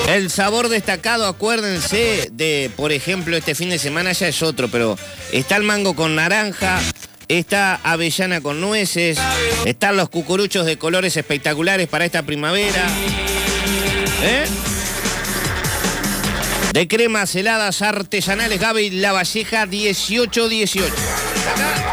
El sabor destacado, acuérdense de, por ejemplo, este fin de semana ya es otro, pero está el mango con naranja, está avellana con nueces, están los cucuruchos de colores espectaculares para esta primavera. De cremas heladas artesanales Gaby Lavalleja 1818.